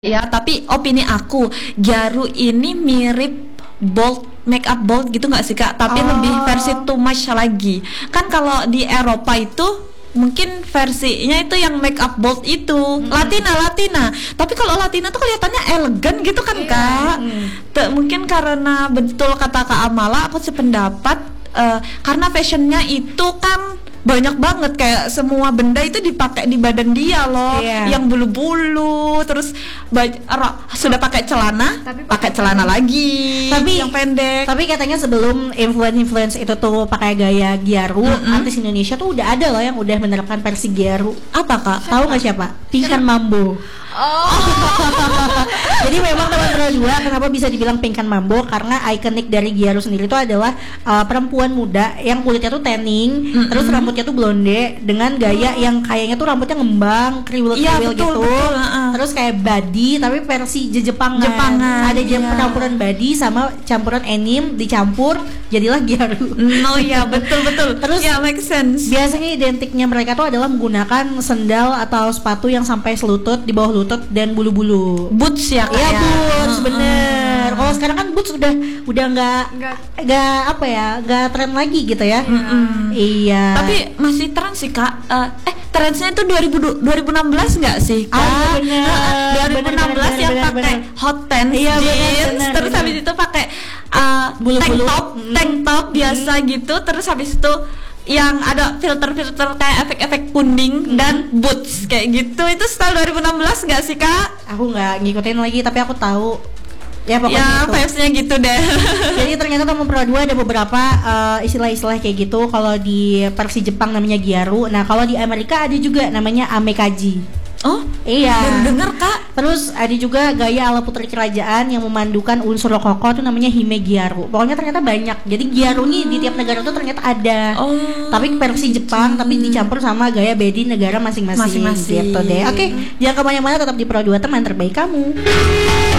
Ya, tapi opini aku, Gyaru ini mirip Bold, make up Bold gitu nggak sih Kak? Tapi lebih versi Oh, too much lagi. Kan kalau di Eropa itu mungkin versinya itu yang make up Bold itu Latina. Tapi kalau Latina tuh kelihatannya elegan gitu kan Kak? Mungkin karena betul kata Kak Amala, aku sependapat karena fashionnya itu kan banyak banget, kayak semua benda itu dipakai di badan dia loh, iya. yang bulu-bulu, terus sudah pakai celana, Tapi pakai celana lagi, Tapi- yang pendek. Tapi katanya sebelum influence itu tuh pakai gaya Gyaru, artis Indonesia tuh udah ada loh yang udah menerapkan versi Gyaru. Apa Kak? Tahu nggak siapa? Pinkan Mambo. Jadi memang teman-teman dua kenapa bisa dibilang Pinkan Mambo, karena ikonik dari Gyaru sendiri itu adalah perempuan muda yang kulitnya tuh tanning, terus rambutnya tuh blonde dengan gaya yang kayaknya tuh rambutnya ngembang, Iya, kriwil-kriwil betul, gitu. betul, Terus kayak body tapi versi Jepangan. Jepangan, Ada iya. campuran body sama campuran anime dicampur jadilah Gyaru. Oh iya, betul. Terus Ya, make sense. biasanya identiknya mereka tuh adalah menggunakan sendal atau sepatu yang sampai selutut, di bawah lutut dan bulu-bulu. Boots ya Kak Iya ya? boots, bener. Kalau sekarang kan boots udah nggak apa ya, nggak tren lagi gitu ya. Iya. Tapi masih tren sih Kak. Trendsnya itu 2016 nggak sih Kak? Ah, iya, bener. 2016 yang Bener, pakai hot pants Iya, jeans, bener, terus bener. habis itu pakai Bulu-bulu. tank top biasa gitu, terus habis itu yang ada filter-filter kayak efek-efek kuning dan boots kayak gitu. Itu style 2016 nggak sih Kak? Aku nggak ngikutin lagi, tapi aku tahu. Ya Ya, pokoknya itu. vibes-nya gitu deh. Jadi ternyata Tomo Pro 2 ada beberapa istilah-istilah kayak gitu. Kalau di versi Jepang namanya Gyaru. Nah kalau di Amerika ada juga namanya Amekaji. Oh, Iya. baru denger Kak. Terus ada juga gaya ala putri kerajaan yang memandukan unsur rokoko itu namanya Hime Gyaru. Pokoknya ternyata banyak. Jadi Gyaru nih di tiap negara tuh ternyata ada. Oh. Tapi versi Jepang tapi dicampur sama gaya bedi negara masing-masing. Masing-masing. Gitu deh. Oke, jangan kemana-mana, tetap di Pro 2 teman terbaik kamu.